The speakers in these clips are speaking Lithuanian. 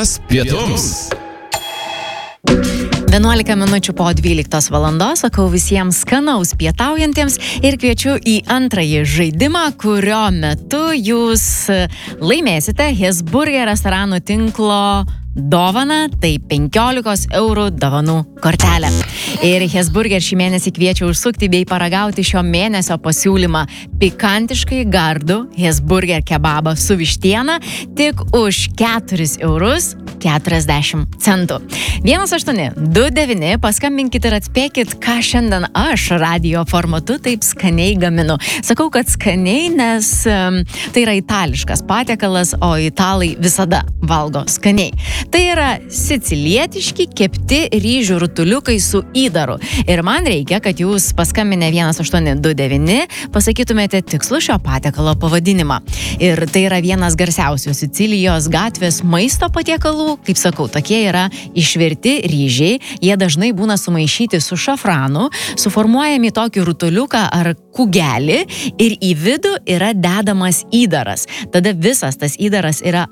Metas pietums. 11 minučių po 12 valandos sakau visiems skanaus pietaujantiems ir kviečiu į antrąjį žaidimą, kurio metu jūs laimėsite Hesburger restoranų tinklo dovaną, tai 15 eurų dovanų kortelę. Ir Hesburger šį mėnesį kviečia užsukti bei paragauti šio mėnesio pasiūlymą pikantiškai gardų Hesburger kebabą su vištiena tik už 4 eurus 40 centų. 1829 paskambinkit ir atspėkit, ką šiandien aš radio formatu taip skaniai gaminu. Sakau, kad skaniai, nes tai yra itališkas patiekalas, o italai visada valgo skaniai. Tai yra sicilietiški kepti ryžių rutuliukai su įdaru. Ir man reikia, kad jūs paskambinę 1829 pasakytumėte tikslų šio patiekalo pavadinimą. Ir tai yra vienas garsiausių Sicilijos gatvės maisto patiekalų. Kaip sakau, tokie yra išvirti ryžiai. Jie dažnai būna sumaišyti su šafranu, suformuojami tokį rutuliuką ar kugelį ir į vidų yra dedamas įdaras. Tada visas tas įdaras yra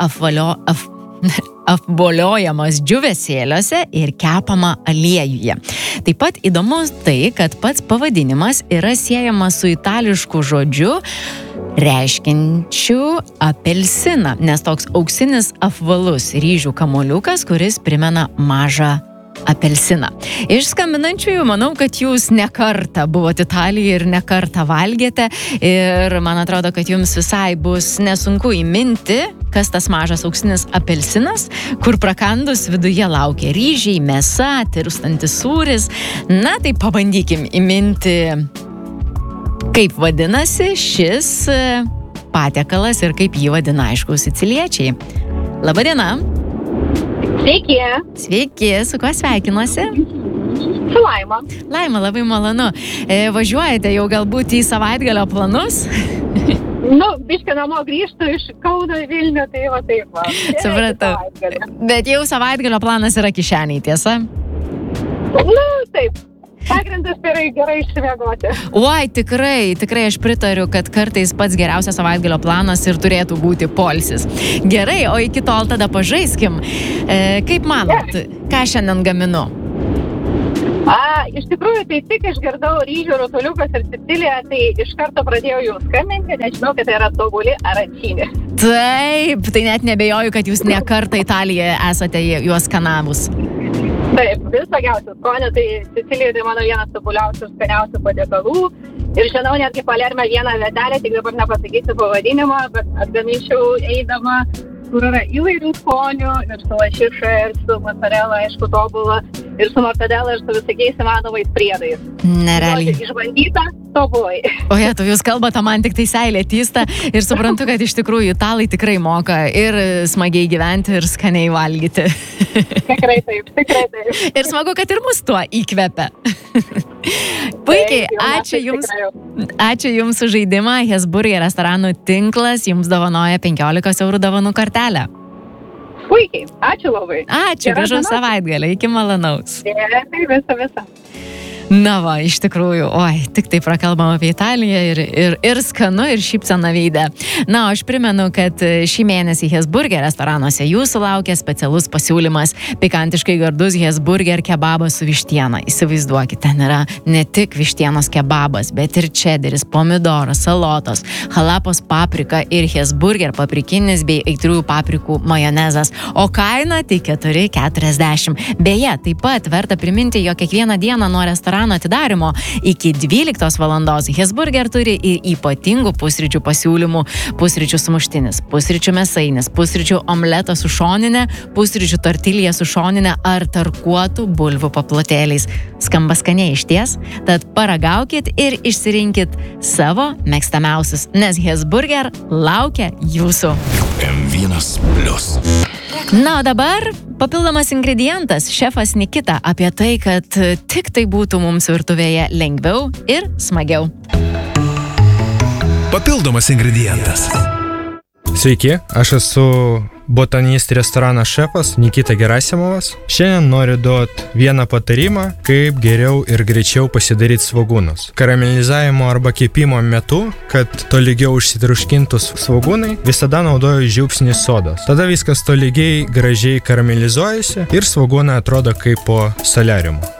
apvoliojamas džiūvėsėliuose ir kepama aliejuje. Taip pat įdomu tai, kad pats pavadinimas yra siejamas su itališku žodžiu reiškiančiu apelsiną, nes toks auksinis apvalus ryžių kamuoliukas, kuris primena mažą apelsiną. Iš skambinančiųjų manau, kad jūs ne kartą buvote Italijoje ir ne kartą valgėte ir man atrodo, kad jums visai bus nesunku įminti, kas tas mažas auksinis apelsinas, kur prakandus viduje laukia ryžiai, mėsa, tirpstantis sūris. Na, tai pabandykim įminti, kaip vadinasi šis patiekalas ir kaip jį vadina, aišku, siciliečiai. Labadiena! Sveiki. Sveiki, su kuo sveikinuosi? Su Laima. Laima, labai malonu. Važiuojate jau galbūt į savaitgalio planus? Biškį namo grįžtu iš Kauno į Vilnių, tai va taip va. Supratau. Bet jau savaitgalio planas yra kišeniai, tiesa? Taip. Pagrindas yra gerai išsimiegoti. Oi, tikrai aš pritariu, kad kartais pats geriausias savaitgalio planas ir turėtų būti poilsis. Gerai, o iki tol tada pažaiskim. Kaip manot, ką šiandien gaminu? Iš tikrųjų, tai tik išgirdau ryžių rutuliukas ir Sicilija, tai iš karto pradėjau jau skambinti, nežinau, kad tai yra tobuli arancini. Taip, tai net nebejoju, kad jūs ne kartą Italijoje esate juos skanavus. Taip, visokiausių skonių, tai Sicilija tai mano vienas tobuliausių, skaniausių patiekalų. Ir žinau, netgi Palerme vieną vietelę, tik dabar nepasakysiu pavadinimą, bet atgaminčiau eidama, kur yra įvairių skonių, ir su lašiša, ir su mozzarella, aišku, tobula, ir su mortadela, ir su visokiais įmanomais priedais. Nerealiai. Išbandyta, tobulai. Oje, tu jūs kalbate, man tik tai seilė tysta ir suprantu, kad iš tikrųjų italai tikrai moka ir smagiai gyventi, ir skaniai valgyti. Tikrai taip. Ir smagu, kad ir mus tuo įkvepia. Puikiai, ačiū Jums už žaidimą. Hesburger restoranų tinklas Jums dovanoja 15 eurų dovanų kortelę. Puikiai, ačiū labai. Ačiū, gražaus savaitgalio, iki malonaus. Tai visa. Na va, iš tikrųjų, tik tai prakalbam apie Italiją ir skanu, ir šypsena veide. Na, aš primenu, kad šį mėnesį Hesburger restoranuose jūsų laukia specialus pasiūlymas pikantiškai gardus Hesburger kebabas su vištiena. Įsivaizduokit, ten yra ne tik vištienos kebabas, bet ir čederis, pomidoras, salotos, halapos paprika ir Hesburger paprikinis bei aitriųjų paprikų majonezas. O kaina tai 4,40. Beje, taip pat verta priminti, jog kiekvieną dieną nuo restorano atidarimo iki 12 valandos Hesburger turi ir ypatingų pusryčių pasiūlymų. Pusryčių sumuštinis, pusryčių mėsainis, pusryčių omletas su šoninė, pusryčių tortilija su šoninė ar tarkuotų bulvių paplotėliais. Skamba skaniai išties, tad paragaukit ir išsirinkit savo mėgstamiausius, nes Hesburger laukia jūsų. M1+. Na, o dabar papildomas ingredientas, šefas Nikita, apie tai, kad tik tai būtų mums virtuvėje lengviau ir smagiau. Papildomas ingredientas. Sveiki, aš esu botanist restorano šefas Nikita Gerasimovas. Šiandien noriu duoti vieną patarimą, kaip geriau ir greičiau pasidaryti svogūnus. Karamelizavimo arba kepimo metu, kad tolygiau užsitruškintų svogūnai, visada naudoju žiupsnį sodos. Tada viskas tolygiai gražiai karamelizuojasi ir svogūnai atrodo kaip po soliariumo.